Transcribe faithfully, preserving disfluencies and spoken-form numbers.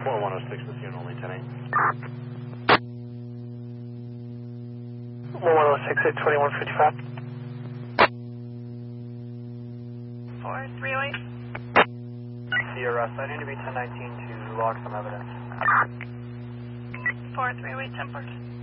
four one oh six with you and only ten eight. one one oh six at twenty-one fifty-five. four three eight. Sierra, I need to be ten nineteen to log some evidence. four three eight, ten four.